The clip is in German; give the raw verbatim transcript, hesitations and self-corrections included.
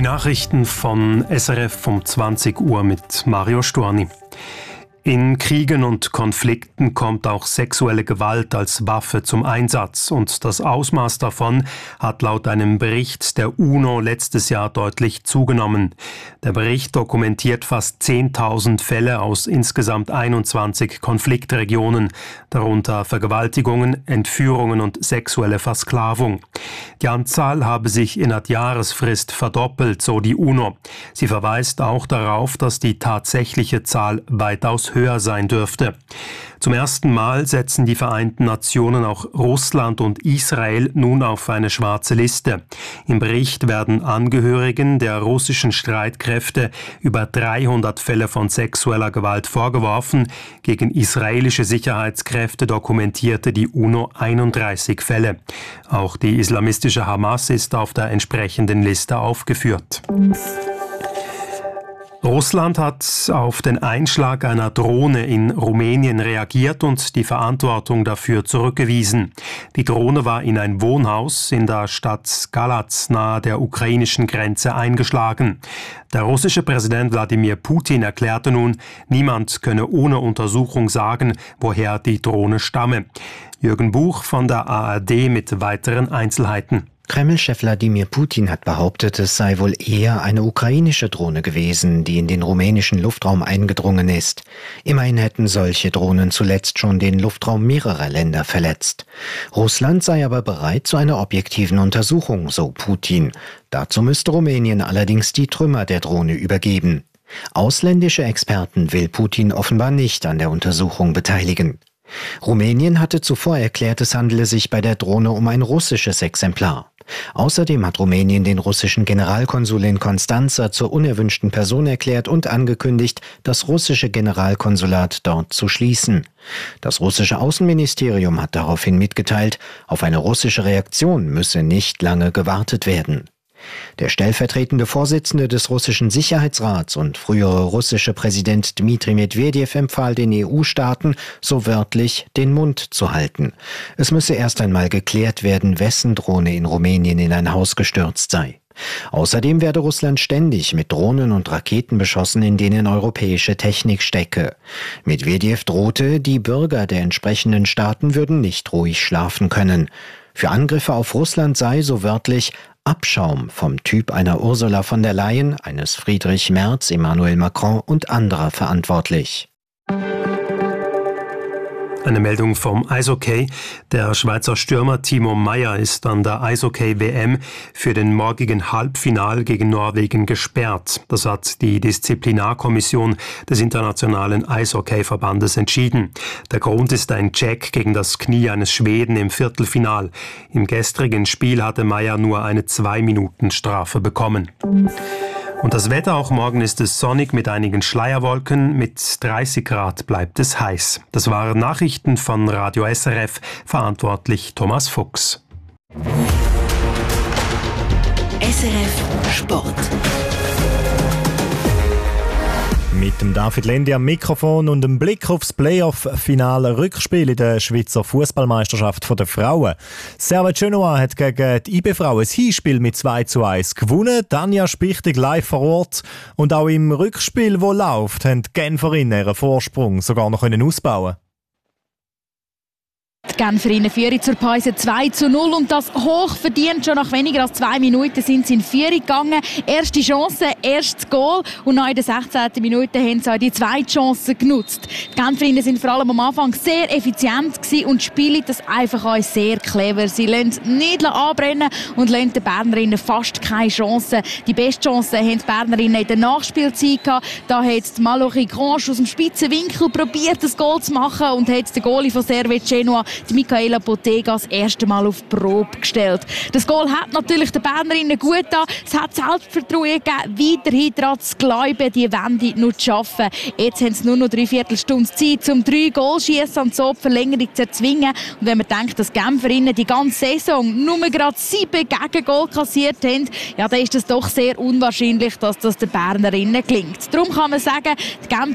Nachrichten von S R F um zwanzig Uhr mit Mario Storni. In Kriegen und Konflikten kommt auch sexuelle Gewalt als Waffe zum Einsatz und das Ausmaß davon hat laut einem Bericht der UNO letztes Jahr deutlich zugenommen. Der Bericht dokumentiert fast zehntausend Fälle aus insgesamt einundzwanzig Konfliktregionen, darunter Vergewaltigungen, Entführungen und sexuelle Versklavung. Die Anzahl habe sich in einer Jahresfrist verdoppelt, so die UNO. Sie verweist auch darauf, dass die tatsächliche Zahl weitaus höher sein dürfte. Zum ersten Mal setzen die Vereinten Nationen auch Russland und Israel nun auf eine schwarze Liste. Im Bericht werden Angehörigen der russischen Streitkräfte über dreihundert Fälle von sexueller Gewalt vorgeworfen. Gegen israelische Sicherheitskräfte dokumentierte die UNO einunddreißig Fälle. Auch die islamistische Hamas ist auf der entsprechenden Liste aufgeführt. Russland hat auf den Einschlag einer Drohne in Rumänien reagiert und die Verantwortung dafür zurückgewiesen. Die Drohne war in ein Wohnhaus in der Stadt Galatz nahe der ukrainischen Grenze eingeschlagen. Der russische Präsident Wladimir Putin erklärte nun, niemand könne ohne Untersuchung sagen, woher die Drohne stamme. Jürgen Buch von der A R D mit weiteren Einzelheiten. Kreml-Chef Wladimir Putin hat behauptet, es sei wohl eher eine ukrainische Drohne gewesen, die in den rumänischen Luftraum eingedrungen ist. Immerhin hätten solche Drohnen zuletzt schon den Luftraum mehrerer Länder verletzt. Russland sei aber bereit zu einer objektiven Untersuchung, so Putin. Dazu müsste Rumänien allerdings die Trümmer der Drohne übergeben. Ausländische Experten will Putin offenbar nicht an der Untersuchung beteiligen. Rumänien hatte zuvor erklärt, es handele sich bei der Drohne um ein russisches Exemplar. Außerdem hat Rumänien den russischen Generalkonsul in Constanța zur unerwünschten Person erklärt und angekündigt, das russische Generalkonsulat dort zu schließen. Das russische Außenministerium hat daraufhin mitgeteilt, auf eine russische Reaktion müsse nicht lange gewartet werden. Der stellvertretende Vorsitzende des russischen Sicherheitsrats und frühere russische Präsident Dmitri Medwedew empfahl den E U-Staaten, so wörtlich, den Mund zu halten. Es müsse erst einmal geklärt werden, wessen Drohne in Rumänien in ein Haus gestürzt sei. Außerdem werde Russland ständig mit Drohnen und Raketen beschossen, in denen europäische Technik stecke. Medwedew drohte, die Bürger der entsprechenden Staaten würden nicht ruhig schlafen können. Für Angriffe auf Russland sei, so wörtlich, Abschaum vom Typ einer Ursula von der Leyen, eines Friedrich Merz, Emmanuel Macron und anderer verantwortlich. Eine Meldung vom Eishockey. Der Schweizer Stürmer Timo Meier ist an der Eishockey-W M für den morgigen Halbfinal gegen Norwegen gesperrt. Das hat die Disziplinarkommission des Internationalen Eishockeyverbandes entschieden. Der Grund ist ein Check gegen das Knie eines Schweden im Viertelfinal. Im gestrigen Spiel hatte Meier nur eine Zwei-Minuten-Strafe bekommen. Und das Wetter, auch morgen ist es sonnig mit einigen Schleierwolken. Mit dreißig Grad bleibt es heiß. Das waren Nachrichten von Radio S R F, verantwortlich Thomas Fuchs. S R F Sport. Mit dem David Lendi am Mikrofon und dem Blick aufs Playoff-Finale Rückspiel in der Schweizer Fußballmeisterschaft der Frauen. Servette Genoa hat gegen die I B Frauen ein Hinspiel mit zwei zu eins gewonnen. Tanja Spichtig live vor Ort. Und auch im Rückspiel, wo läuft, haben die Genferinnen ihren Vorsprung sogar noch ausbauen. Die Genferinnen führen zur Pause zwei zu null und das hoch verdient. Schon nach weniger als zwei Minuten sind sie in Führung gegangen. Erste Chance, erstes Goal und noch in der sechzehnten Minute haben sie auch die zweite Chance genutzt. Die Genferinnen sind vor allem am Anfang sehr effizient gewesen und spielen das einfach auch sehr clever. Sie lassen nicht anbrennen und lassen den Bernerinnen fast keine Chance. Die beste Chance haben die Bernerinnen in der Nachspielzeit gehabt. Da hat Mallory Grange aus dem spitzen Winkel probiert, das Goal zu machen und hat den Goalie von Servette Genoa, die Michaela Bottega, das erste Mal auf die Probe gestellt. Das Goal hat natürlich den Bernerinnen gut getan. Es hat Selbstvertrauen gegeben, weiterhin daran zu glauben, die Wende noch zu schaffen. Jetzt haben sie nur noch drei Viertelstunden Zeit, um drei Goalschiessen und so die Verlängerung zu erzwingen. Und wenn man denkt, dass Genferinnen die ganze Saison nur gerade sieben Gegengol kassiert haben, ja, dann ist es doch sehr unwahrscheinlich, dass das den Bernerinnen gelingt. Darum kann man sagen, die Genf